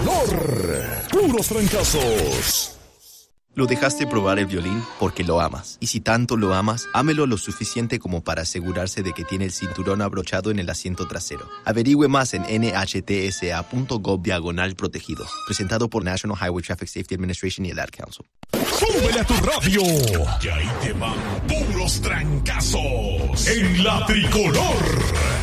tricolor. Puros trancazos. Lo dejaste probar el violín porque lo amas. Y si tanto lo amas, ámelo lo suficiente como para asegurarse de que tiene el cinturón abrochado en el asiento trasero. Averigüe más en nhtsa.gov/protegidos. Presentado por National Highway Traffic Safety Administration y el Ad Council. ¡Súbele a tu radio! Y ahí te van puros trancazos en la tricolor.